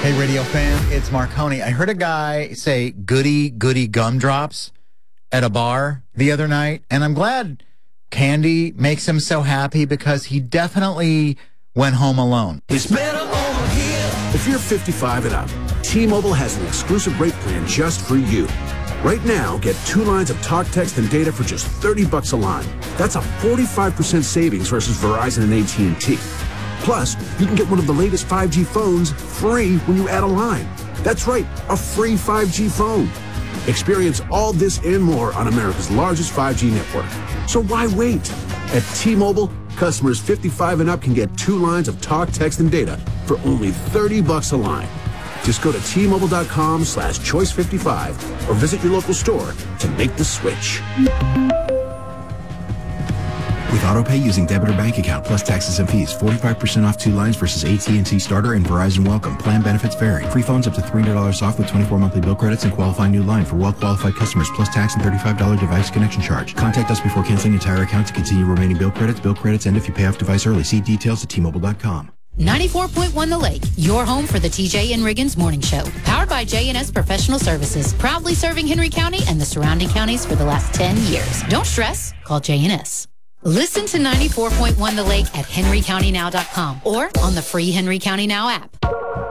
Hey, radio fan, it's Marconi. I heard a guy say goody, goody gumdrops at a bar the other night, and I'm glad candy makes him so happy because he definitely went home alone. It's better over here. If you're 55 and up, T-Mobile has an exclusive rate plan just for you. Right now, get 2 lines of talk, text, and data for just $30 a line. That's a 45% savings versus Verizon and AT&T. Plus, you can get one of the latest 5G phones free when you add a line. That's right, a free 5G phone. Experience all this and more on America's largest 5G network. So why wait? At T-Mobile, customers 55 and up can get 2 lines of talk, text, and data for only $30 a line. Just go to T-Mobile.com/choice55 or visit your local store to make the switch. With AutoPay using debit or bank account plus taxes and fees, 45% off 2 lines versus AT&T Starter and Verizon Welcome. Plan benefits vary. Free phones up to $300 off with 24 monthly bill credits and qualifying new line for well-qualified customers plus tax and $35 device connection charge. Contact us before canceling entire account to continue remaining bill credits. Bill credits end if you pay off device early. See details at T-Mobile.com. 94.1 The Lake, your home for the TJ and Riggins Morning Show. Powered by J&S Professional Services. Proudly serving Henry County and the surrounding counties for the last 10 years. Don't stress, call J&S. Listen to 94.1 The Lake at henrycountynow.com or on the free Henry County Now app.